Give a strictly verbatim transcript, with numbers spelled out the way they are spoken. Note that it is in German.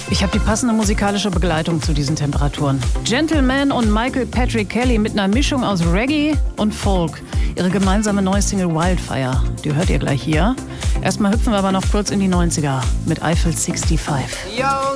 Ich habe die passende musikalische Begleitung zu diesen Temperaturen. Gentleman und Michael Patrick Kelly mit einer Mischung aus Reggae und Folk. Ihre gemeinsame neue Single Wildfire. Die hört ihr gleich hier. Erstmal hüpfen wir aber noch kurz in die neunziger mit Eiffel fünfundsechzig. Yo,